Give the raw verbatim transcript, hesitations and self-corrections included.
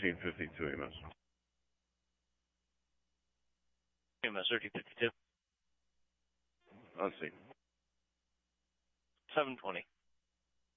thirteen fifty-two, Amos. Amos, thirteen fifty-two. Let's see. seven twenty.